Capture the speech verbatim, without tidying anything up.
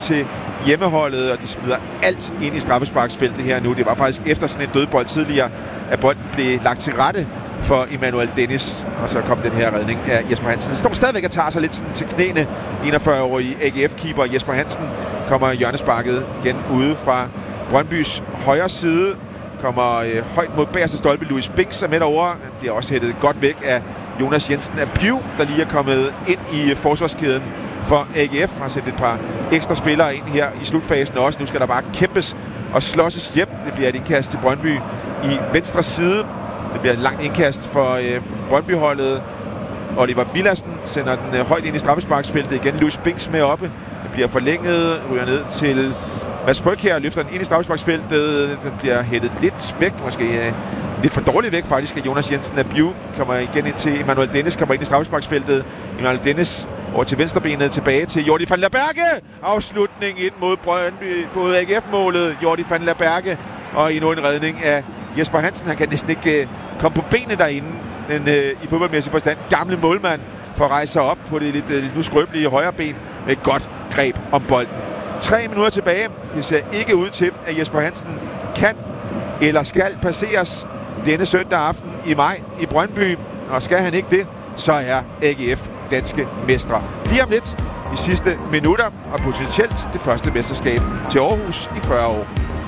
til hjemmeholdet, og de smider alt ind i straffesparksfeltet her nu. Det var faktisk efter sådan en dødbold tidligere, at bolden blev lagt til rette for Emmanuel Dennis, og så kom den her redning af Jesper Hansen. Det står stadigvæk og tager sig lidt til knæene. enogfyrre-årige A G F-keeper Jesper Hansen kommer hjørnesparket igen ude fra Brøndbys højre side. Kommer øh, højt mod bagerste stolpe. Louis Binks er med derovre. Han bliver også hættet godt væk af Jonas Jensen af Bju, der lige er kommet ind i forsvarskæden for A G F. Har sendt et par ekstra spillere ind her i slutfasen også. Nu skal der bare kæmpes og slåsses hjem. Det bliver et indkast til Brøndby i venstre side. Det bliver et langt indkast for øh, Brøndby-holdet. Oliver Villadsen sender den øh, højt ind i straffesparksfeltet. Igen Louis Binks med oppe. Det bliver forlænget, ryger ned til Mads Brygge her, løfter den ind i straffesparksfeltet. Den bliver hættet lidt væk, måske øh, lidt for dårligt væk faktisk af Jonas Jensen af Bju. Kommer igen ind til Emmanuel Dennis, kommer ind i straffesparksfeltet. Emmanuel Dennis over til venstrebenet, tilbage til Jordi van der Berge. Afslutning ind mod Brøndby, både A G F-målet, Jordi van der Berge, og endnu en redning af Jesper Hansen. Han kan næsten ikke uh, komme på benene derinde, den uh, i fodboldmæssig forstand gamle målmand for at rejse sig op på det lidt uh, nu skrøbelige højre ben med et godt greb om bolden. Tre minutter tilbage. Det ser ikke ud til, at Jesper Hansen kan eller skal passeres denne søndag aften i maj i Brøndby. Og skal han ikke det, så er A G F danske mestre. Lige om lidt de sidste minutter, og potentielt det første mesterskab til Aarhus i fyrre år.